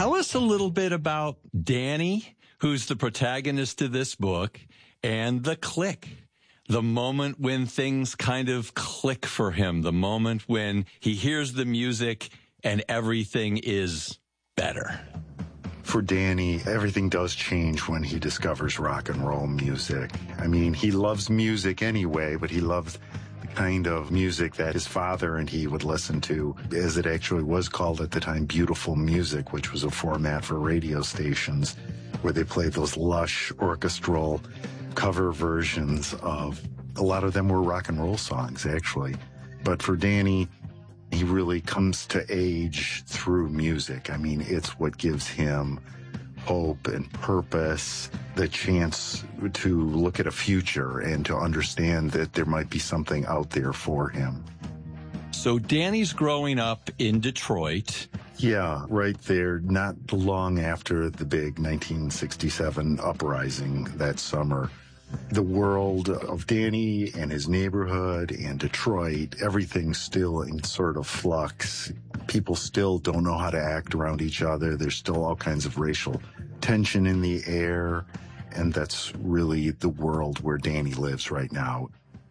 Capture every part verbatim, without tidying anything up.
Tell us a little bit about Danny, who's the protagonist of this book, and the click. The moment when things kind of click for him, the moment when he hears the music and everything is better. For Danny, everything does change when he discovers rock and roll music. I mean, he loves music anyway, but he loves the kind of music that his father and he would listen to, as it actually was called at the time, beautiful music, which was a format for radio stations where they played those lush orchestral cover versions of, a lot of them were rock and roll songs, actually. But for Danny, he really comes to age through music. I mean, it's what gives him hope and purpose, the chance to look at a future and to understand that there might be something out there for him. So Danny's growing up in Detroit. Yeah, right there, not long after the big nineteen sixty-seven uprising that summer. The world of Danny and his neighborhood and Detroit, everything's still in sort of flux. People still don't know how to act around each other. There's still all kinds of racial tension in the air. And that's really the world where Danny lives right now.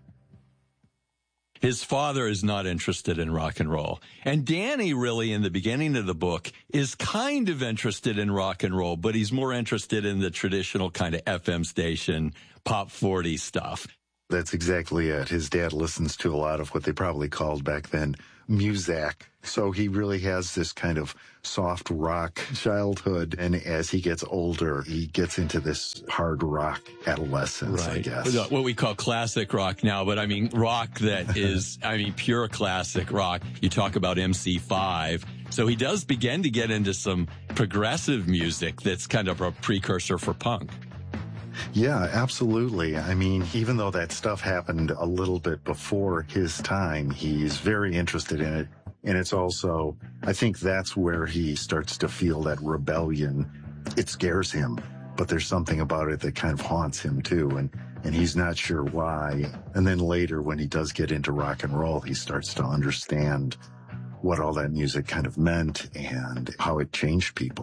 His father is not interested in rock and roll. And Danny really, in the beginning of the book, is kind of interested in rock and roll, but he's more interested in the traditional kind of F M station, pop forty stuff. That's exactly it. His dad listens to a lot of what they probably called back then muzak. So he really has this kind of soft rock childhood. And as he gets older, he gets into this hard rock adolescence, right. I guess. What we call classic rock now, but I mean rock that is, I mean, pure classic rock. You talk about M C five. So he does begin to get into some progressive music that's kind of a precursor for punk. Yeah, absolutely. I mean, even though that stuff happened a little bit before his time, he's very interested in it. And it's also, I think that's where he starts to feel that rebellion. It scares him, but there's something about it that kind of haunts him too. And, and he's not sure why. And then later, when he does get into rock and roll, he starts to understand what all that music kind of meant and how it changed people.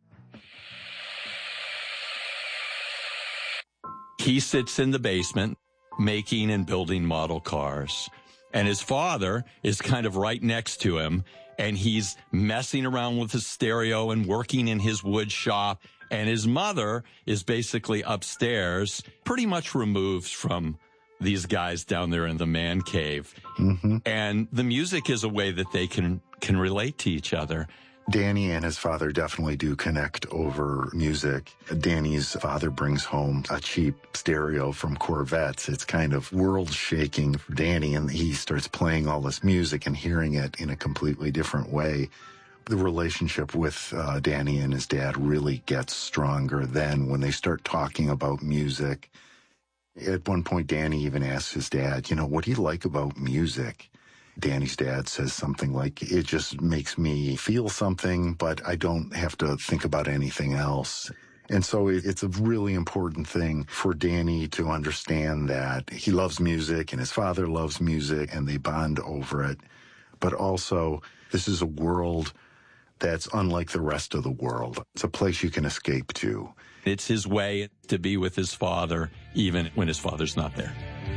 He sits in the basement making and building model cars. And his father is kind of right next to him. And he's messing around with his stereo and working in his wood shop. And his mother is basically upstairs, pretty much removed from these guys down there in the man cave. Mm-hmm. And the music is a way that they can, can relate to each other. Danny and his father definitely do connect over music. Danny's father brings home a cheap stereo from Corvettes. It's kind of world-shaking for Danny, and he starts playing all this music and hearing it in a completely different way. The relationship with uh, Danny and his dad really gets stronger then when they start talking about music. At one point, Danny even asks his dad, you know, what do you like about music? Danny's dad says something like, it just makes me feel something, but I don't have to think about anything else. And so it's a really important thing for Danny to understand that he loves music and his father loves music and they bond over it. But also, this is a world that's unlike the rest of the world. It's a place you can escape to. It's his way to be with his father, even when his father's not there.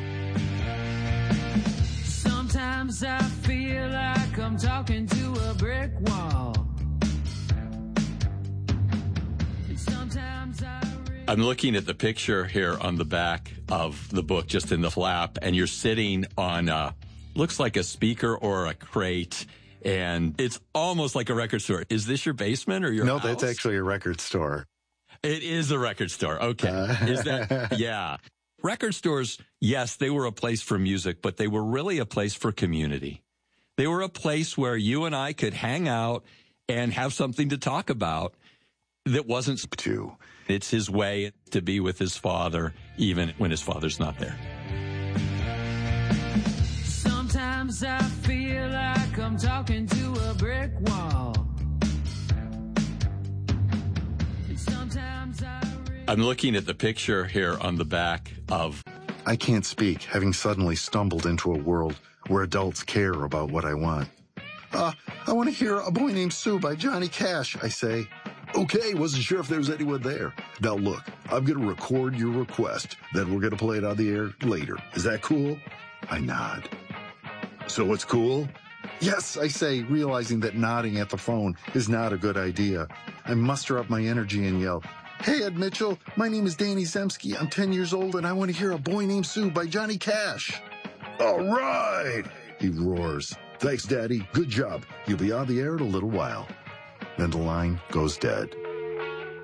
Sometimes I feel like I'm talking to a brick wall. And sometimes I really... I'm looking at the picture here on the back of the book, just in the flap, and you're sitting on a, looks like a speaker or a crate, and it's almost like a record store. Is this your basement or your No, house? that's actually a record store. It is a record store. Okay. Uh. Is that, yeah. Record stores, yes, they were a place for music, but they were really a place for community. They were a place where you and I could hang out and have something to talk about that wasn't to. It's his way to be with his father, even when his father's not there. Sometimes I feel like I'm talking to a brick wall. And sometimes I I'm looking at the picture here on the back of... I can't speak, having suddenly stumbled into a world where adults care about what I want. Uh, I want to hear A Boy Named Sue by Johnny Cash, I say. Okay, wasn't sure if there was anyone there. Now look, I'm going to record your request. Then we're going to play it on the air later. Is that cool? I nod. So it's cool? Yes, I say, realizing that nodding at the phone is not a good idea. I muster up my energy and yell, "Hey, Ed Mitchell, my name is Danny Zemski. I'm ten years old and I want to hear A Boy Named Sue by Johnny Cash." "All right," he roars. "Thanks, Daddy. Good job. You'll be on the air in a little while." Then the line goes dead.